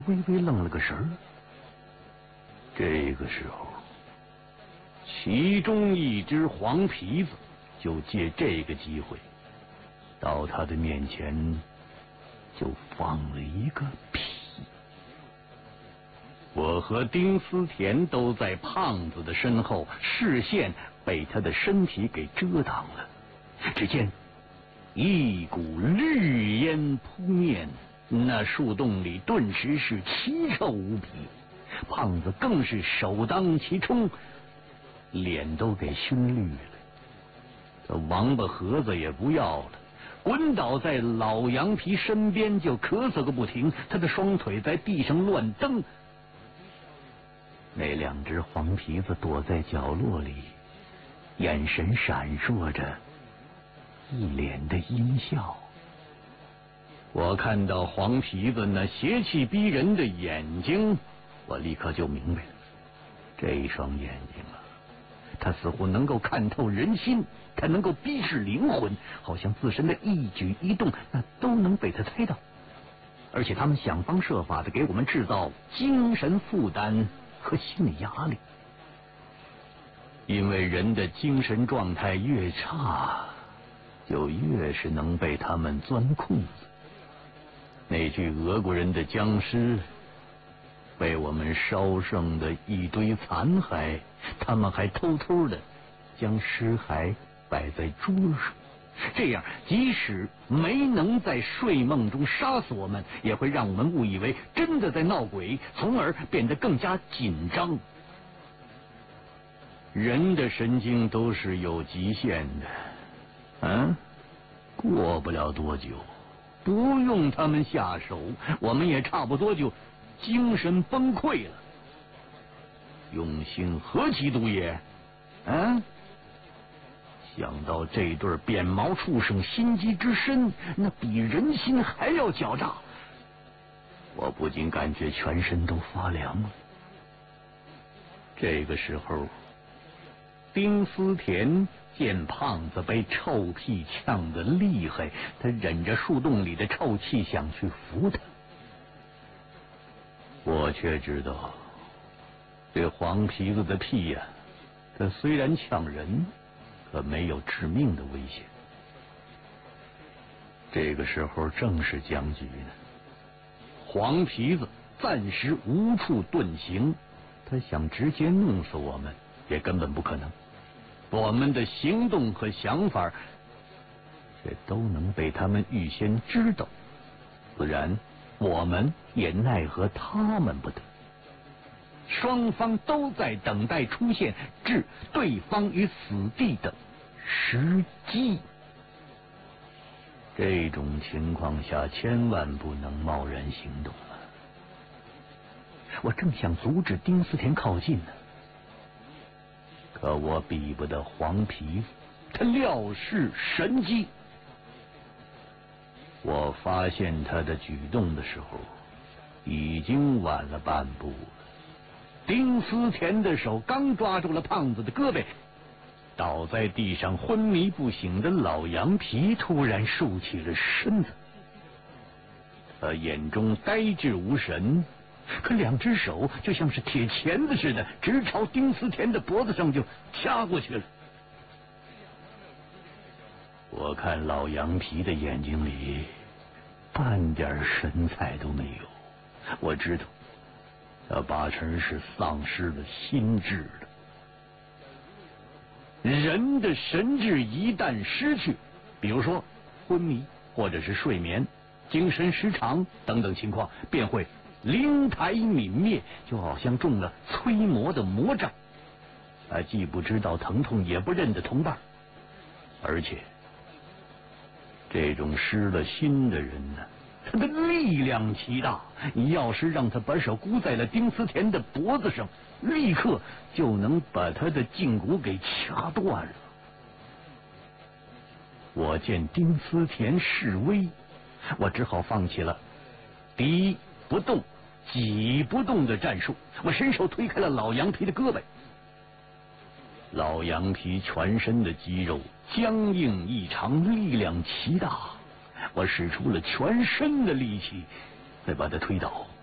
微微愣了个神儿。这个时候，其中一只黄皮子就借这个机会，到他的面前就放了一个屁。我和丁思甜都在胖子的身后，视线被他的身体给遮挡了。只见一股绿烟扑面，那树洞里顿时是奇臭无比。胖子更是首当其冲，脸都给熏绿了。这王八盒子也不要了，滚倒在老羊皮身边就咳嗽个不停，他的双腿在地上乱蹬。那两只黄皮子躲在角落里，眼神闪烁着，一脸的阴笑。我看到黄皮子那邪气逼人的眼睛，我立刻就明白了，这一双眼睛啊，它似乎能够看透人心，它能够逼视灵魂，好像自身的一举一动那都能被他猜到，而且他们想方设法的给我们制造精神负担和心理压力。因为人的精神状态越差，就越是能被他们钻空子。那具俄国人的僵尸被我们烧剩的一堆残骸，他们还偷偷的将尸骸摆在桌上，这样即使没能在睡梦中杀死我们，也会让我们误以为真的在闹鬼，从而变得更加紧张。人的神经都是有极限的，过不了多久，不用他们下手，我们也差不多就精神崩溃了。用心何其毒也！想到这对扁毛畜生心机之深，那比人心还要狡诈，我不禁感觉全身都发凉了。这个时候，丁思甜见胖子被臭屁呛得厉害，他忍着树洞里的臭气想去扶他。我却知道，这黄皮子的屁呀，它虽然呛人，可没有致命的危险。这个时候正是僵局呢，黄皮子暂时无处遁形，他想直接弄死我们也根本不可能。我们的行动和想法却都能被他们预先知道，自然我们也奈何他们不得。双方都在等待出现置对方于死地的时机。这种情况下千万不能贸然行动啊！我正想阻止丁思甜靠近呢，可我比不得黄皮子，他料事神机。我发现他的举动的时候，已经晚了半步了。丁思甜的手刚抓住了胖子的胳膊，倒在地上昏迷不醒的老羊皮突然竖起了身子，他眼中呆滞无神，可两只手就像是铁钳子似的，直朝丁思甜的脖子上就掐过去了。我看老羊皮的眼睛里半点神采都没有，我知道他八成是丧失了心智了。人的神智一旦失去，比如说昏迷或者是睡眠、精神失常等等情况，便会灵台泯灭，就好像中了催魔的魔杖。他既不知道疼痛，也不认得同伴，而且这种失了心的人呢，他的力量奇大，你要是让他把手箍在了丁思甜的脖子上，立刻就能把他的胫骨给掐断了。我见丁思甜示威，我只好放弃了敌不动己不动的战术，我伸手推开了老羊皮的胳膊。老羊皮全身的肌肉僵硬异常，力量奇大，我使出了全身的力气才把他推倒。